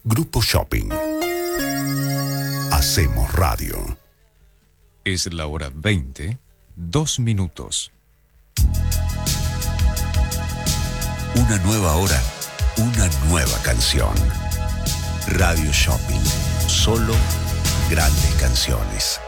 Grupo Shopping. Hacemos radio. Es la hora 20, 2 minutos. Una nueva hora, una nueva canción. Radio Shopping. Solo grandes canciones.